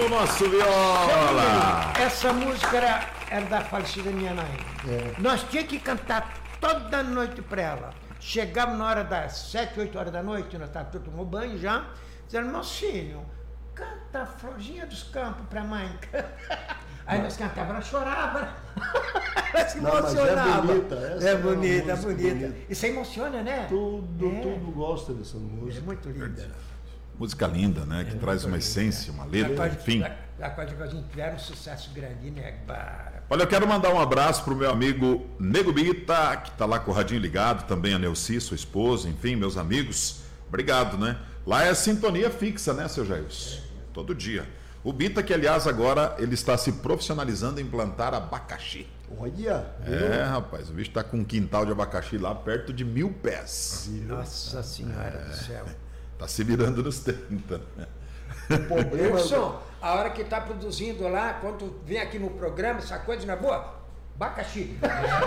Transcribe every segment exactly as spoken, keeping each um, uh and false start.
no nosso viola. Essa música era, era da falecida minha mãe. É. Nós tínhamos que cantar toda noite para ela. Chegava na hora das sete, oito horas da noite, nós estávamos todos tomando banho já, dizendo, meu filho, canta a Florzinha dos Campos para a mãe. Aí nós cantávamos, ela chorava, ela se Não, emocionava. mas é bonita, essa é é uma bonita, é música bonita. bonita. Isso emociona, né? Tudo, É. tudo gosta dessa É música. muito linda. Música linda, né? Que traz uma essência, uma letra, enfim. A coisa que a gente tiveram um sucesso grande, né? Bara. Olha, eu quero mandar um abraço pro meu amigo Nego Bita, que tá lá com o radinho ligado, também a Neuci, sua esposa, enfim, meus amigos. Obrigado, né? Lá é sintonia fixa, né, seu Jailson? Todo dia. O Bita, que aliás agora ele está se profissionalizando em plantar abacaxi. Olha, É, rapaz, o bicho tá com um quintal de abacaxi lá perto de mil pés. Nossa Senhora do céu. Tá se virando nos trinta. o problema... Wilson, a hora que está produzindo lá, quando vem aqui no programa, essa coisa não é boa? Abacaxi.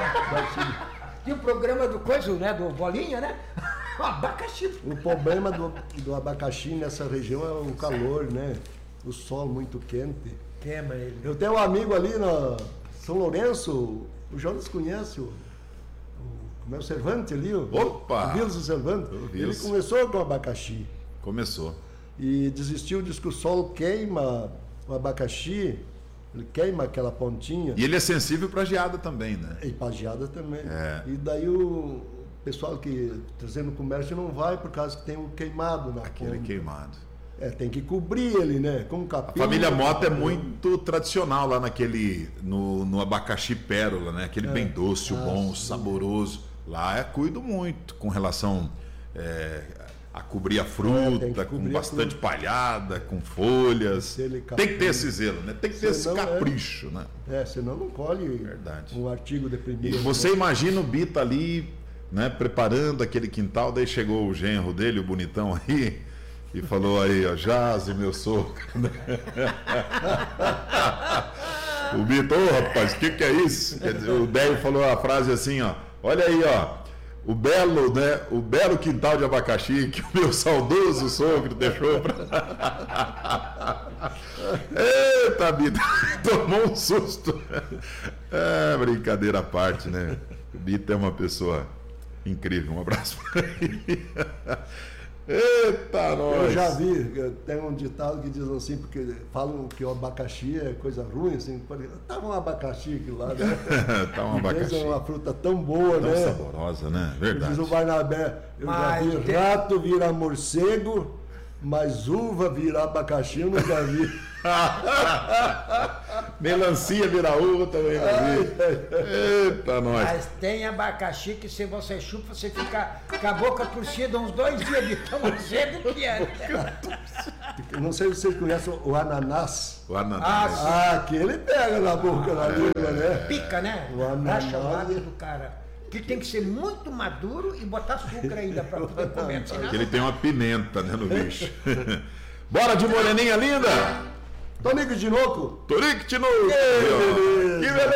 Tem o programa do coisa, né? Do Bolinha, né? Abacaxi. O problema do, do abacaxi nessa região é o calor, né? O sol muito quente. Queima ele. Eu tenho um amigo ali na São Lourenço, o Jonas conhece o, o meu Cervante ali, o, Opa! o Wilson Cervante. O Ele Wilson. começou com abacaxi Começou. e desistiu, diz que o sol queima o abacaxi, ele queima aquela pontinha. E ele é sensível pra geada também, né? E pagiada também. É. E daí o pessoal que trazendo comércio não vai por causa que tem um queimado na Aquele ponta. queimado. É, tem que cobrir ele, né? Com A capim. família Mota é muito tradicional lá naquele, no, no abacaxi pérola, né? Aquele É. bem doce, o Ah, bom, sim. saboroso. Lá eu cuido muito com relação é, a cobrir a É, tem fruta, que com cobrir a bastante fruta. palhada, com folhas. Tem que ter ele Tem que ter capim. esse zelo, né? Tem que ter esse Senão, é. capricho, né? É, senão não colhe Verdade. um artigo de E primeira. você imagina o Bita ali, né, preparando aquele quintal, daí chegou o genro dele, o bonitão aí, e falou aí, ó, Jazz, meu sogro. O Bita, ô rapaz, o que, que é isso? Quer dizer, o Déio falou a frase assim, ó, olha aí, ó, o belo, né, o belo quintal de abacaxi que o meu saudoso sogro deixou pra... Eita, Bita, tomou um susto. É, brincadeira à parte, né? O Bita é uma pessoa incrível, um abraço pra ele. Eita, nós! Eu já vi, tem um ditado que diz assim, porque falam que o abacaxi é coisa ruim, assim, tá um abacaxi aqui lá, né? Tá um abacaxi. É uma fruta tão boa, Tão né? saborosa, né? Verdade. Diz o Barnabé, eu Mas já vi tem- rato virar morcego, mas uva virar abacaxi eu nunca vi. Melancia vira uva também não vi. Eita, nós! Mas tem abacaxi que se você chupa, você fica com a boca torcida uns dois dias de tão azedo que é. Eu não sei se vocês conhecem o ananás. O ananás. Ah, Ah, aquele pega na boca, na língua, né? Pica, né? O ananás. Racha o lábio do cara. Que tem que ser muito maduro e botar açúcar ainda pra poder comer. Senão... Que ele tem uma pimenta, né, no bicho. Bora de moreninha linda! Tonico de Noco. Tonique de novo! beleza. Que beleza!